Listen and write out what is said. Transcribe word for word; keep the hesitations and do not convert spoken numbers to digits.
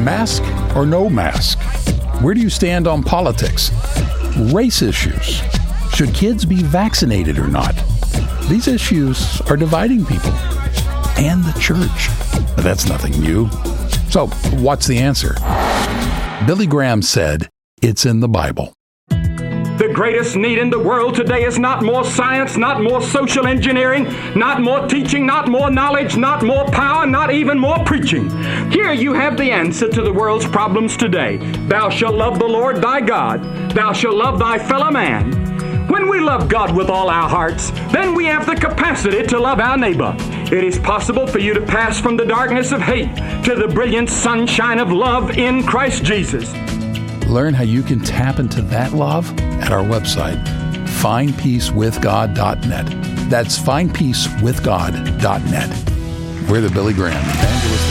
Mask or no mask? Where do you stand on politics? Race issues. Should kids be vaccinated or not? These issues are dividing people and the church. But that's nothing new. So, what's the answer? Billy Graham said, it's in the Bible. The greatest need in the world today is not more science, not more social engineering, not more teaching, not more knowledge, not more power, not even more preaching. Here you have the answer to the world's problems today. Thou shalt love the Lord thy God. Thou shalt love thy fellow man. When we love God with all our hearts, then we have the capacity to love our neighbor. It is possible for you to pass from the darkness of hate to the brilliant sunshine of love in Christ Jesus. Learn how you can tap into that love at our website, find peace with god dot net. That's find peace with god dot net. We're the Billy Graham Evangelist